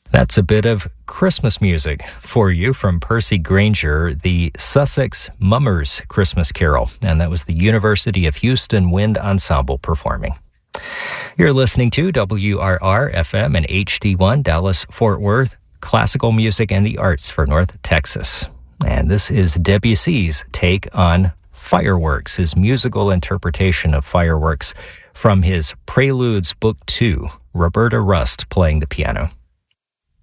That's a bit of Christmas music for you from Percy Granger, the Sussex Mummers Christmas Carol, and that was the University of Houston Wind Ensemble performing. You're listening to WRR-FM and HD1 Dallas-Fort Worth, classical music and the arts for North Texas. And this is Debussy's take on Fireworks, his musical interpretation of Fireworks from his Preludes Book 2, Roberta Rust playing the piano.